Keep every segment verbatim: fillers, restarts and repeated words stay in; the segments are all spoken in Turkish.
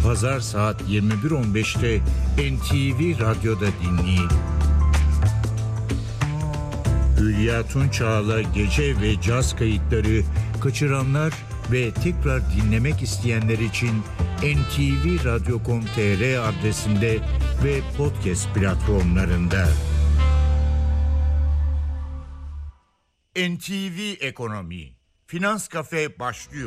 Pazar saat yirmi bir on beşte N T V Radyo'da dinleyin. Hülya Tunçağ'la gece ve caz kayıtları kaçıranlar ve tekrar dinlemek isteyenler için en te ve radyo nokta com nokta te er adresinde ve podcast platformlarında. N T V Ekonomi Finans Kafe başlıyor.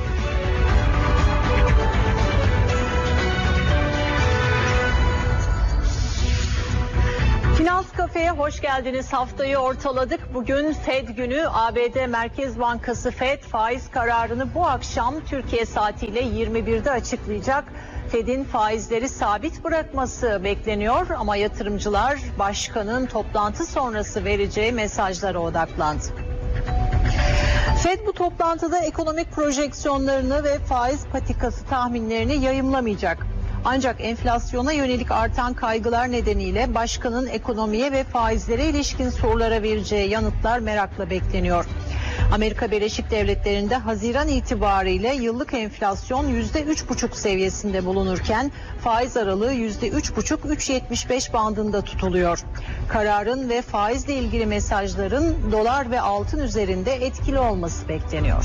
Finans Kafe'ye hoş geldiniz. Haftayı ortaladık. Bugün Fed günü. A B D Merkez Bankası Fed faiz kararını bu akşam Türkiye saatiyle yirmi birde açıklayacak. Fed'in faizleri sabit bırakması bekleniyor ama yatırımcılar başkanın toplantı sonrası vereceği mesajlara odaklandı. Fed bu toplantıda ekonomik projeksiyonlarını ve faiz patikası tahminlerini yayımlamayacak. Ancak enflasyona yönelik artan kaygılar nedeniyle başkanın ekonomiye ve faizlere ilişkin sorulara vereceği yanıtlar merakla bekleniyor. Amerika Birleşik Devletleri'nde Haziran itibariyle yıllık enflasyon yüzde üç buçuk seviyesinde bulunurken faiz aralığı yüzde üç buçuk - üç virgül yetmiş beş bandında tutuluyor. Kararın ve faizle ilgili mesajların dolar ve altın üzerinde etkili olması bekleniyor.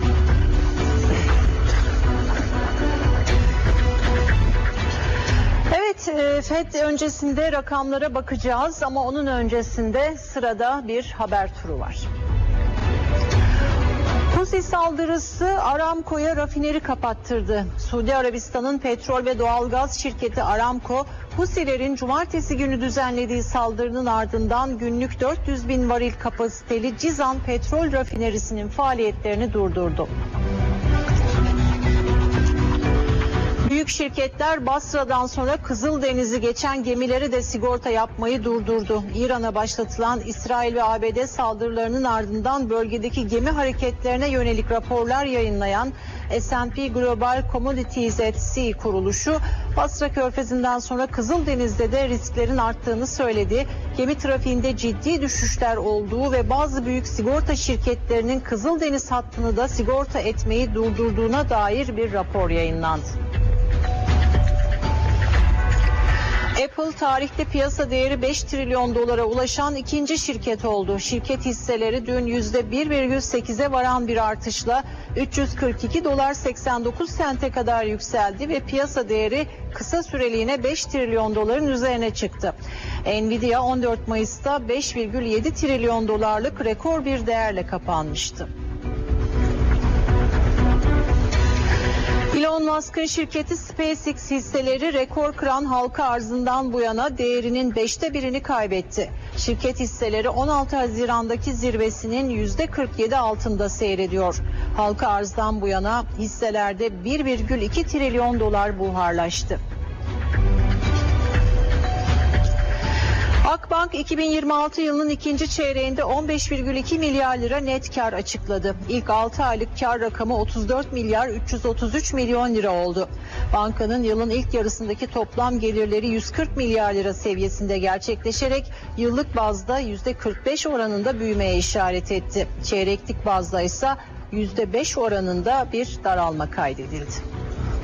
Evet, Fed öncesinde rakamlara bakacağız ama onun öncesinde sırada bir haber turu var. Husi saldırısı Aramco'ya rafineri kapattırdı. Suudi Arabistan'ın petrol ve doğalgaz şirketi Aramco, Husilerin cumartesi günü düzenlediği saldırının ardından günlük dört yüz bin varil kapasiteli Cizan petrol rafinerisinin faaliyetlerini durdurdu. Büyük şirketler Basra'dan sonra Kızıldeniz'i geçen gemileri de sigorta yapmayı durdurdu. İran'a başlatılan İsrail ve A B D saldırılarının ardından bölgedeki gemi hareketlerine yönelik raporlar yayınlayan S and P Global Commodities at Sea kuruluşu, Basra Körfezi'nden sonra Kızıldeniz'de de risklerin arttığını söyledi. Gemi trafiğinde ciddi düşüşler olduğu ve bazı büyük sigorta şirketlerinin Kızıldeniz hattını da sigorta etmeyi durdurduğuna dair bir rapor yayınlandı. Apple tarihte piyasa değeri beş trilyon dolara ulaşan ikinci şirket oldu. Şirket hisseleri dün yüzde bir virgül sekize varan bir artışla üç yüz kırk iki dolar seksen dokuz sente kadar yükseldi ve piyasa değeri kısa süreliğine beş trilyon doların üzerine çıktı. Nvidia on dört Mayıs'ta beş virgül yedi trilyon dolarlık rekor bir değerle kapanmıştı. Elon Musk'ın şirketi SpaceX hisseleri rekor kıran halka arzından bu yana değerinin beşte birini kaybetti. Şirket hisseleri on altı Haziran'daki zirvesinin yüzde kırk yedi altında seyrediyor. Halka arzdan bu yana hisselerde bir virgül iki trilyon dolar buharlaştı. Akbank iki bin yirmi altı yılının ikinci çeyreğinde on beş virgül iki milyar lira net kar açıkladı. İlk altı aylık kar rakamı otuz dört milyar üç yüz otuz üç milyon lira oldu. Bankanın yılın ilk yarısındaki toplam gelirleri yüz kırk milyar lira seviyesinde gerçekleşerek yıllık bazda yüzde kırk beş oranında büyümeye işaret etti. Çeyreklik bazda ise yüzde beş oranında bir daralma kaydedildi.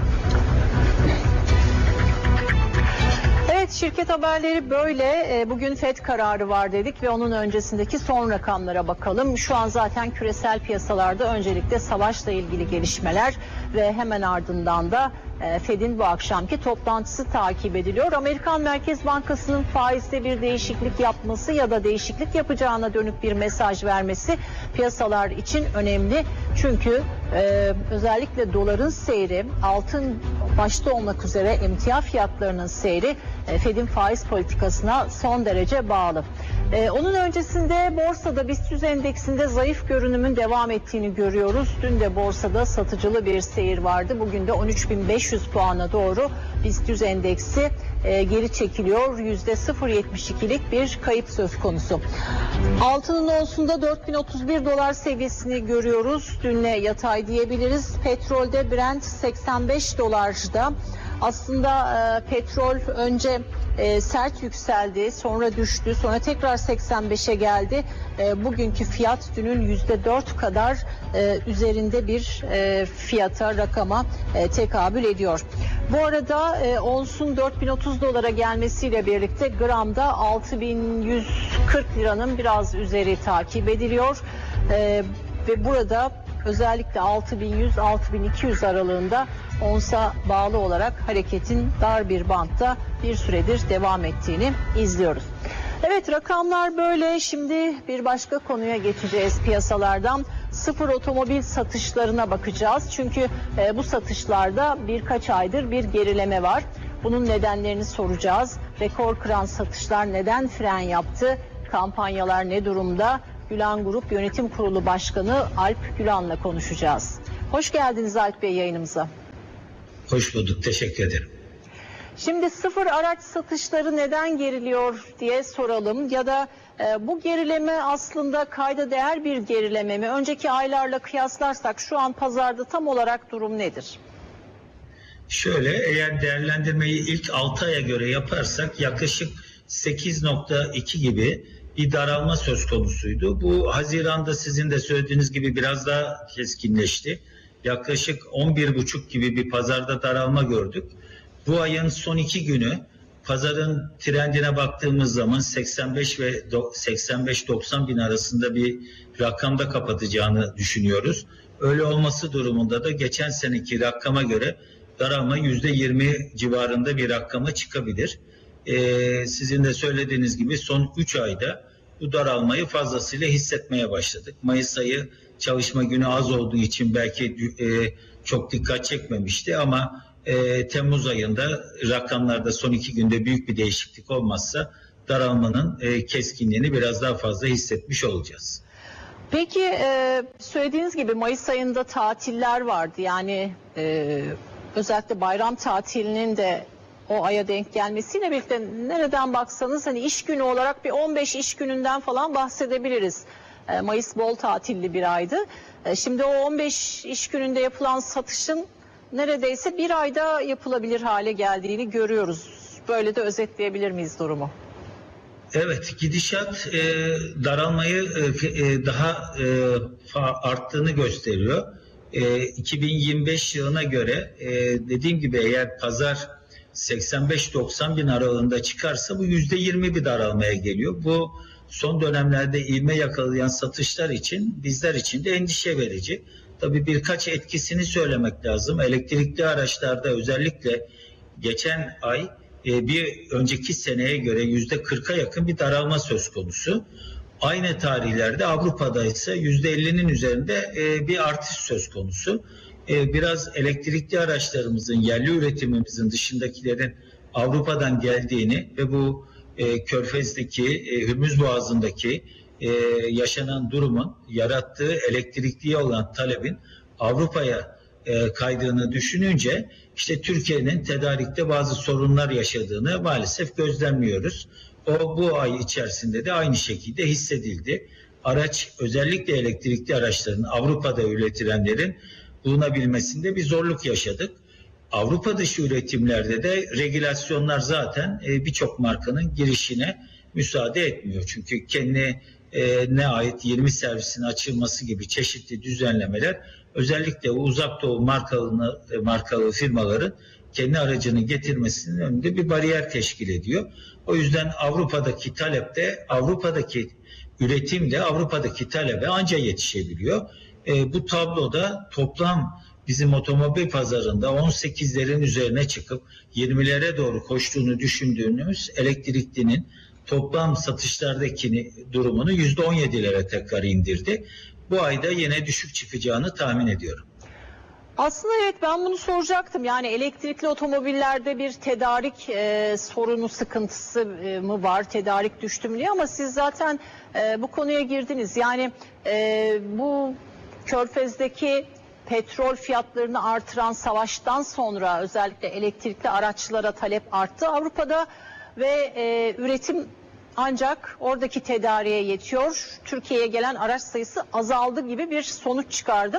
Evet, şirket haberleri böyle. Bugün Fed kararı var dedik ve onun öncesindeki son rakamlara bakalım. Şu an zaten küresel piyasalarda öncelikle savaşla ilgili gelişmeler ve hemen ardından da Fed'in bu akşamki toplantısı takip ediliyor. Amerikan Merkez Bankası'nın faizde bir değişiklik yapması ya da değişiklik yapacağına dönük bir mesaj vermesi piyasalar için önemli. Çünkü e, özellikle doların seyri, altın başta olmak üzere emtia fiyatlarının seyri e, Fed'in faiz politikasına son derece bağlı. Ee, onun öncesinde borsada BIST yüz endeksinde zayıf görünümün devam ettiğini görüyoruz. Dün de borsada satıcılı bir seyir vardı. Bugün de on üç bin beş yüz puana doğru BIST yüz endeksi e, geri çekiliyor. yüzde sıfır virgül yetmiş ikilik bir kayıp söz konusu. Altının onsunda dört bin otuz bir dolar seviyesini görüyoruz. Dünle yatay diyebiliriz. Petrolde Brent seksen beş dolarda. Aslında e, petrol önce e, sert yükseldi, sonra düştü, sonra tekrar seksen beşe geldi. E, bugünkü fiyat dünün yüzde dört kadar e, üzerinde bir e, fiyata, rakama e, tekabül ediyor. Bu arada e, onsun dört bin otuz dolara gelmesiyle birlikte gramda altı bin yüz kırk liranın biraz üzeri takip ediliyor. E, ve burada özellikle altı bin yüz altı bin iki yüz aralığında onsa bağlı olarak hareketin dar bir bantta bir süredir devam ettiğini izliyoruz. Evet, rakamlar böyle. Şimdi bir başka konuya geçeceğiz piyasalardan. Sıfır otomobil satışlarına bakacağız. Çünkü e, bu satışlarda birkaç aydır bir gerileme var. Bunun nedenlerini soracağız. Rekor kıran satışlar neden fren yaptı? Kampanyalar ne durumda? Gülan Grup Yönetim Kurulu Başkanı Alp Gülan'la konuşacağız. Hoş geldiniz Alp Bey yayınımıza. Hoş bulduk, teşekkür ederim. Şimdi sıfır araç satışları neden geriliyor diye soralım ya da e, bu gerileme aslında kayda değer bir gerileme mi? Önceki aylarla kıyaslarsak şu an pazarda tam olarak durum nedir? Şöyle, eğer değerlendirmeyi ilk altı aya göre yaparsak yaklaşık sekiz nokta iki gibi bir daralma söz konusuydu. Bu Haziran'da sizin de söylediğiniz gibi biraz daha keskinleşti. Yaklaşık on bir buçuk gibi bir pazarda daralma gördük. Bu ayın son iki günü pazarın trendine baktığımız zaman seksen beş ve seksen beş doksan bin arasında bir rakamda kapatacağını düşünüyoruz. Öyle olması durumunda da geçen seneki rakama göre daralma yüzde yirmi civarında bir rakama çıkabilir. Ee, sizin de söylediğiniz gibi son üç ayda bu daralmayı fazlasıyla hissetmeye başladık. Mayıs ayı çalışma günü az olduğu için belki e, çok dikkat çekmemişti ama e, Temmuz ayında rakamlarda son iki günde büyük bir değişiklik olmazsa daralmanın e, keskinliğini biraz daha fazla hissetmiş olacağız. Peki e, söylediğiniz gibi Mayıs ayında tatiller vardı. Yani e, özellikle bayram tatilinin de o aya denk gelmesiyle birlikte nereden baksanız hani iş günü olarak bir on beş iş gününden falan bahsedebiliriz. E, Mayıs bol tatilli bir aydı. E, şimdi o on beş iş gününde yapılan satışın neredeyse bir ayda yapılabilir hale geldiğini görüyoruz. Böyle de özetleyebilir miyiz durumu? Evet, gidişat e, daralmayı e, daha e, arttığını gösteriyor. E, iki bin yirmi beş yılına göre e, dediğim gibi eğer pazar seksen beş doksan bin aralığında çıkarsa bu yüzde yirmi bir daralmaya geliyor. Bu son dönemlerde ivme yakalayan satışlar için bizler için de endişe verici. Tabii birkaç etkisini söylemek lazım. Elektrikli araçlarda özellikle geçen ay bir önceki seneye göre yüzde kırka yakın bir daralma söz konusu. Aynı tarihlerde Avrupa'da ise yüzde ellinin üzerinde bir artış söz konusu. Biraz elektrikli araçlarımızın, yerli üretimimizin dışındakilerin Avrupa'dan geldiğini ve bu Körfez'deki, Hürmüz Boğazı'ndaki yaşanan durumun yarattığı elektrikliye olan talebin Avrupa'ya kaydığını düşününce işte Türkiye'nin tedarikte bazı sorunlar yaşadığını maalesef gözlemliyoruz. O bu ay içerisinde de aynı şekilde hissedildi. Araç, özellikle elektrikli araçların Avrupa'da üretilenlerin bulunabilmesinde bir zorluk yaşadık. Avrupa dışı üretimlerde de regülasyonlar zaten birçok markanın girişine müsaade etmiyor. Çünkü kendi ne ait yirmi servisin açılması gibi çeşitli düzenlemeler özellikle uzak doğu markalı, markalı firmaların kendi aracını getirmesinin önünde bir bariyer teşkil ediyor. O yüzden Avrupa'daki talepte, Avrupa'daki üretimde Avrupa'daki talebe anca yetişebiliyor. E, bu tabloda toplam bizim otomobil pazarında on sekizlerin üzerine çıkıp yirmilere doğru koştuğunu düşündüğümüz elektriklinin toplam satışlardaki durumunu yüzde on yedilere tekrar indirdi. Bu ayda yine düşük çıkacağını tahmin ediyorum. Aslında evet, ben bunu soracaktım. Yani elektrikli otomobillerde bir tedarik e, sorunu, sıkıntısı e, mı var? Tedarik düştü mü diye, ama siz zaten e, bu konuya girdiniz. Yani e, bu Körfez'deki petrol fiyatlarını artıran savaştan sonra özellikle elektrikli araçlara talep arttı Avrupa'da ve e, üretim ancak oradaki tedariğe yetiyor. Türkiye'ye gelen araç sayısı azaldı gibi bir sonuç çıkardım.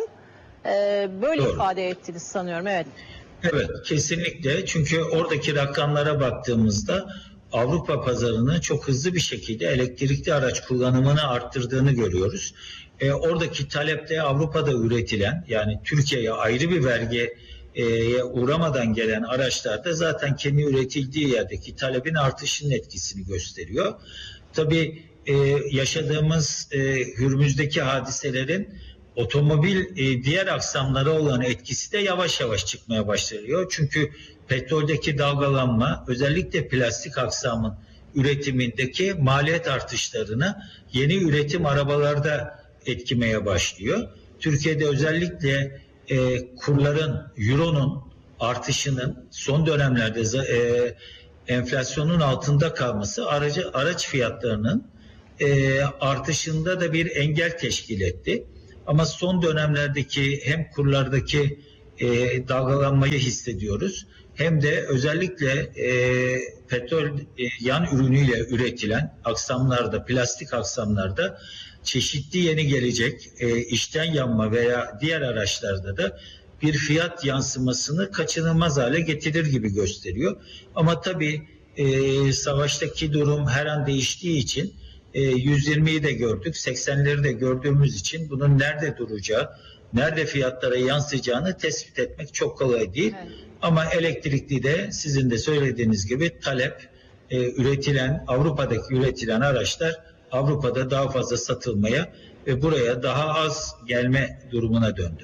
Ee, böyle Doğru. ifade ettiniz sanıyorum, evet. Evet, kesinlikle. Çünkü oradaki rakamlara baktığımızda Avrupa pazarının çok hızlı bir şekilde elektrikli araç kullanımını arttırdığını görüyoruz. Ee, oradaki talepte Avrupa'da üretilen, yani Türkiye'ye ayrı bir vergi e, uğramadan gelen araçlarda zaten kendi üretildiği yerdeki talebin artışının etkisini gösteriyor. Tabii e, yaşadığımız e, Hürmüz'deki hadiselerin otomobil e, diğer aksamlara olan etkisi de yavaş yavaş çıkmaya başlıyor. Çünkü petroldeki dalgalanma özellikle plastik aksamın üretimindeki maliyet artışlarını yeni üretim arabalarda etkimeye başlıyor. Türkiye'de özellikle e, kurların, euronun artışının son dönemlerde e, enflasyonun altında kalması aracı, araç fiyatlarının e, artışında da bir engel teşkil etti. Ama son dönemlerdeki hem kurlardaki e, dalgalanmayı hissediyoruz hem de özellikle e, petrol e, yan ürünüyle üretilen aksamlarda, plastik aksamlarda çeşitli yeni gelecek e, içten yanma veya diğer araçlarda da bir fiyat yansımasını kaçınılmaz hale getirir gibi gösteriyor. Ama tabii e, savaştaki durum her an değiştiği için e, yüz yirmiyi de gördük, seksenleri de gördüğümüz için bunun nerede duracağı, nerede fiyatlara yansıyacağını tespit etmek çok kolay değil. Evet. Ama elektrikli de sizin de söylediğiniz gibi talep, e, üretilen, Avrupa'daki üretilen araçlar Avrupa'da daha fazla satılmaya ve buraya daha az gelme durumuna döndü.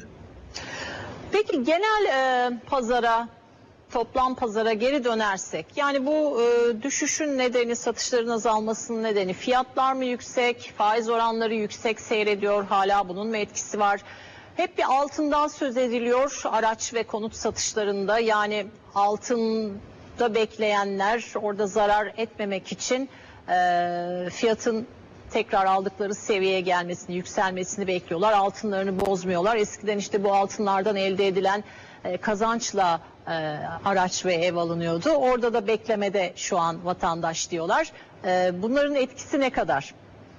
Peki genel e, pazara, toplam pazara geri dönersek, yani bu e, düşüşün nedeni, satışların azalmasının nedeni fiyatlar mı yüksek, faiz oranları yüksek seyrediyor, hala bunun mu etkisi var? Hep bir altından söz ediliyor araç ve konut satışlarında, yani altında bekleyenler orada zarar etmemek için e, fiyatın tekrar aldıkları seviyeye gelmesini, yükselmesini bekliyorlar. Altınlarını bozmuyorlar. Eskiden işte bu altınlardan elde edilen e, kazançla e, araç ve ev alınıyordu. Orada da beklemede şu an vatandaş diyorlar. E, bunların etkisi ne kadar?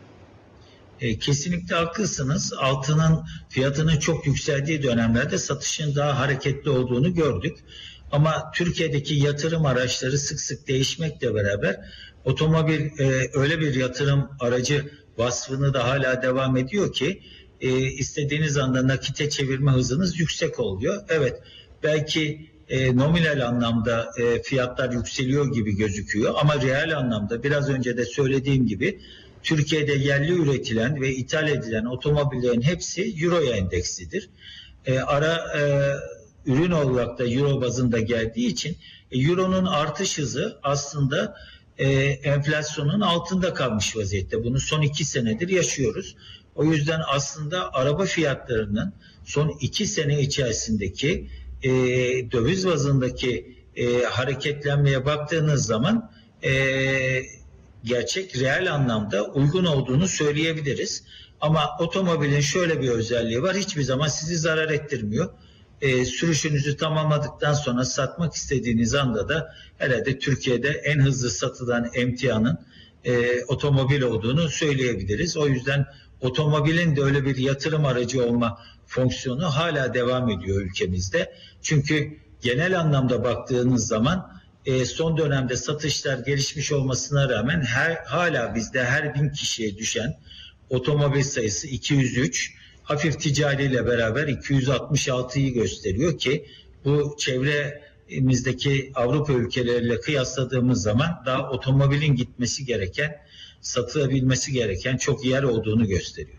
E, kesinlikle haklısınız. Altının fiyatının çok yükseldiği dönemlerde satışın daha hareketli olduğunu gördük. Ama Türkiye'deki yatırım araçları sık sık değişmekle beraber otomobil e, öyle bir yatırım aracı vasfını da hala devam ediyor ki e, istediğiniz anda nakite çevirme hızınız yüksek oluyor. Evet, belki e, nominal anlamda e, fiyatlar yükseliyor gibi gözüküyor ama reel anlamda biraz önce de söylediğim gibi Türkiye'de yerli üretilen ve ithal edilen otomobillerin hepsi Euro'ya endekslidir. E, ara e, ürün olarak da Euro bazında geldiği için e, Euro'nun artış hızı aslında e, enflasyonun altında kalmış vaziyette. Bunu son iki senedir yaşıyoruz. O yüzden aslında araba fiyatlarının son iki sene içerisindeki e, döviz bazındaki e, hareketlenmeye baktığınız zaman e, gerçek reel anlamda uygun olduğunu söyleyebiliriz. Ama otomobilin şöyle bir özelliği var. Hiçbir zaman sizi zarar ettirmiyor. E, sürüşünüzü tamamladıktan sonra satmak istediğiniz anda da herhalde Türkiye'de en hızlı satılan emtianın e, otomobil olduğunu söyleyebiliriz. O yüzden otomobilin de öyle bir yatırım aracı olma fonksiyonu hala devam ediyor ülkemizde. Çünkü genel anlamda baktığınız zaman e, son dönemde satışlar gelişmiş olmasına rağmen her, hala bizde her bin kişiye düşen otomobil sayısı iki yüz üç, hafif ticariyle beraber iki yüz altmış altıyı gösteriyor ki bu çevremizdeki Avrupa ülkeleriyle kıyasladığımız zaman daha otomobilin gitmesi gereken, satılabilmesi gereken çok yer olduğunu gösteriyor.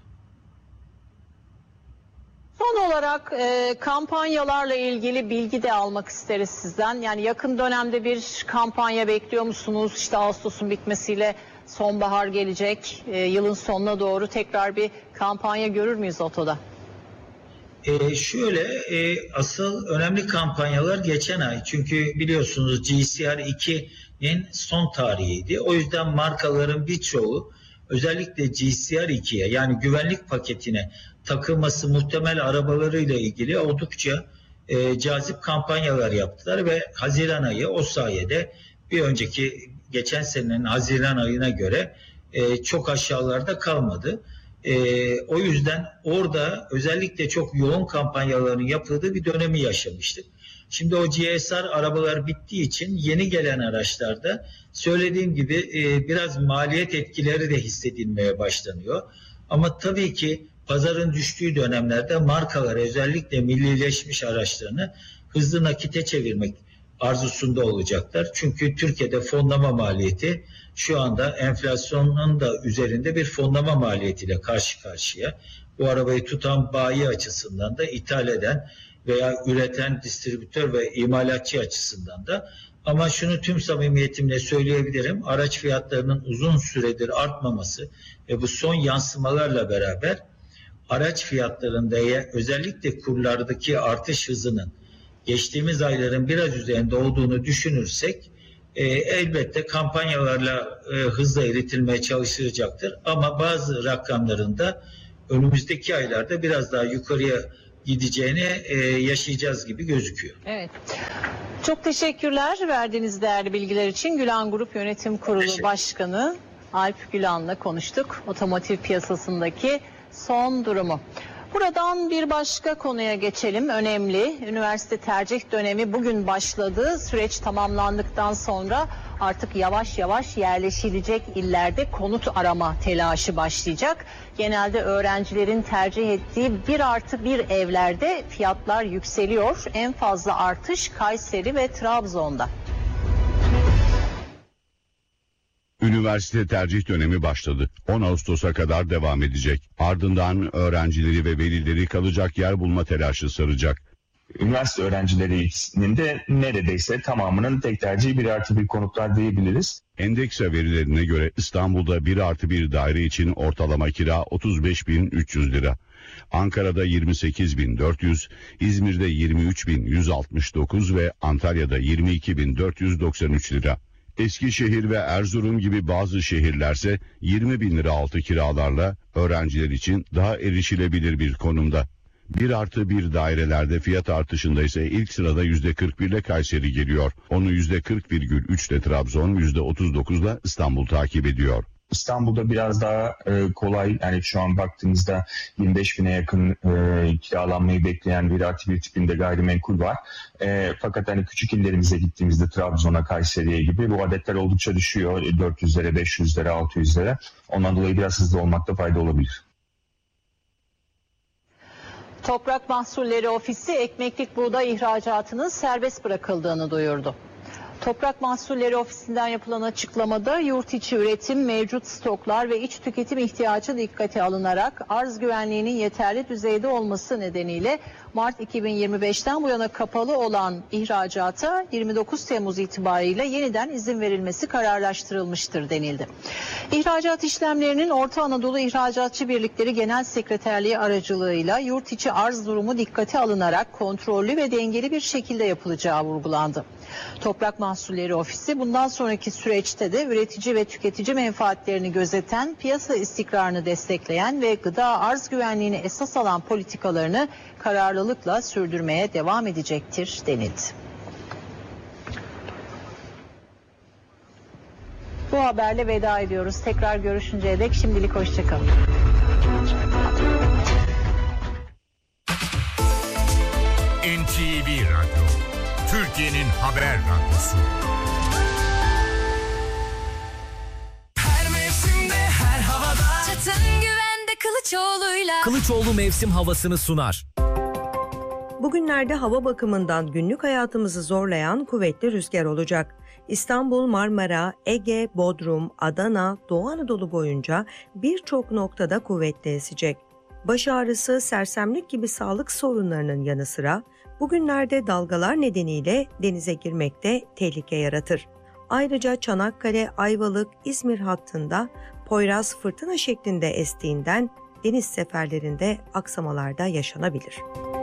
Son olarak e, kampanyalarla ilgili bilgi de almak isteriz sizden. Yani yakın dönemde bir kampanya bekliyor musunuz? İşte Ağustos'un bitmesiyle sonbahar gelecek. E, yılın sonuna doğru tekrar bir kampanya görür müyüz otoda? E, şöyle e, asıl önemli kampanyalar geçen ay. Çünkü biliyorsunuz G C R iki'nin son tarihiydi. O yüzden markaların birçoğu özellikle G C R iki'ye yani güvenlik paketine takılması muhtemel arabalarıyla ilgili oldukça e, cazip kampanyalar yaptılar ve Haziran ayı o sayede bir önceki geçen senenin Haziran ayına göre e, çok aşağılarda kalmadı. E, o yüzden orada özellikle çok yoğun kampanyaların yapıldığı bir dönemi yaşamıştık. Şimdi o G S R arabalar bittiği için yeni gelen araçlarda söylediğim gibi e, biraz maliyet etkileri de hissedilmeye başlanıyor. Ama tabii ki pazarın düştüğü dönemlerde markalar özellikle millileşmiş araçlarını hızlı nakite çevirmek arzusunda olacaklar. Çünkü Türkiye'de fonlama maliyeti şu anda enflasyonun da üzerinde bir fonlama maliyetiyle karşı karşıya. Bu arabayı tutan bayi açısından da, ithal eden veya üreten distribütör ve imalatçı açısından da. Ama şunu tüm samimiyetimle söyleyebilirim. Araç fiyatlarının uzun süredir artmaması ve bu son yansımalarla beraber araç fiyatlarında özellikle kurlardaki artış hızının geçtiğimiz ayların biraz üzerinde olduğunu düşünürsek e, elbette kampanyalarla e, hızla eritilmeye çalışılacaktır. Ama bazı rakamların da önümüzdeki aylarda biraz daha yukarıya gideceğini e, yaşayacağız gibi gözüküyor. Evet. Çok teşekkürler verdiğiniz değerli bilgiler için. Gülan Grup Yönetim Kurulu Başkanı Alp Gülan'la konuştuk. Otomotiv piyasasındaki son durumu. Buradan bir başka konuya geçelim. Önemli. Üniversite tercih dönemi bugün başladı. Süreç tamamlandıktan sonra artık yavaş yavaş yerleşilecek illerde konut arama telaşı başlayacak. Genelde öğrencilerin tercih ettiği bir artı bir evlerde fiyatlar yükseliyor. En fazla artış Kayseri ve Trabzon'da. Üniversite tercih dönemi başladı. on Ağustos'a kadar devam edecek. Ardından öğrencileri ve velileri kalacak yer bulma telaşı saracak. Üniversite öğrencilerinin de neredeyse tamamının tek tercihi bir artı bir konutlar diyebiliriz. Endeksa verilerine göre İstanbul'da bir artı bir daire için ortalama kira otuz beş bin üç yüz lira. Ankara'da yirmi sekiz bin dört yüz, İzmir'de yirmi üç bin yüz altmış dokuz ve Antalya'da yirmi iki bin dört yüz doksan üç lira. Eskişehir ve Erzurum gibi bazı şehirlerse yirmi bin lira altı kiralarla öğrenciler için daha erişilebilir bir konumda. Bir artı bir dairelerde fiyat artışında ise ilk sırada yüzde kırk bir ile Kayseri geliyor. Onu yüzde kırk virgül üç ile Trabzon, yüzde otuz dokuz ile İstanbul takip ediyor. İstanbul'da biraz daha e, kolay, yani şu an baktığımızda yirmi beş bine yakın e, kiralanmayı bekleyen bir artı bir tipinde gayrimenkul var. E, fakat hani küçük illerimize gittiğimizde Trabzon'a, Kayseri'ye gibi bu adetler oldukça düşüyor. dört yüz lira, beş yüz lira, altı yüz lira. Ondan dolayı biraz hızlı olmakta fayda olabilir. Toprak Mahsulleri Ofisi ekmeklik buğday ihracatının serbest bırakıldığını duyurdu. Toprak Mahsulleri Ofisi'nden yapılan açıklamada yurt içi üretim, mevcut stoklar ve iç tüketim ihtiyacı dikkate alınarak arz güvenliğinin yeterli düzeyde olması nedeniyle Mart iki bin yirmi beşten bu yana kapalı olan ihracata yirmi dokuz Temmuz itibariyle yeniden izin verilmesi kararlaştırılmıştır denildi. İhracat işlemlerinin Orta Anadolu İhracatçı Birlikleri Genel Sekreterliği aracılığıyla yurt içi arz durumu dikkate alınarak kontrollü ve dengeli bir şekilde yapılacağı vurgulandı. Toprak Mahsulleri Ofisi bundan sonraki süreçte de üretici ve tüketici menfaatlerini gözeten, piyasa istikrarını destekleyen ve gıda arz güvenliğini esas alan politikalarını kararlılıkla sürdürmeye devam edecektir denildi. Bu haberle veda ediyoruz. Tekrar görüşünceye dek şimdilik hoşçakalın. N T V Radyo, Türkiye'nin haber radyosu. Her mevsimde, her havada. Çatın güvende Kılıçoğlu'yla. Kılıçoğlu mevsim havasını sunar. Bugünlerde hava bakımından günlük hayatımızı zorlayan kuvvetli rüzgar olacak. İstanbul, Marmara, Ege, Bodrum, Adana, Doğu Anadolu boyunca birçok noktada kuvvetli esecek. Baş ağrısı, sersemlik gibi sağlık sorunlarının yanı sıra bugünlerde dalgalar nedeniyle denize girmekte tehlike yaratır. Ayrıca Çanakkale, Ayvalık, İzmir hattında Poyraz fırtına şeklinde estiğinden deniz seferlerinde aksamalarda yaşanabilir.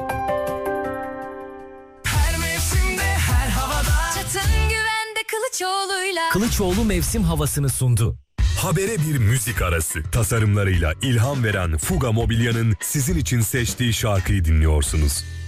Her mevsimde, her havada. Çatın güvende Kılıçoğlu'yla. Kılıçoğlu mevsim havasını sundu. Habere bir müzik arası. Tasarımlarıyla ilham veren Fuga Mobilya'nın sizin için seçtiği şarkıyı dinliyorsunuz.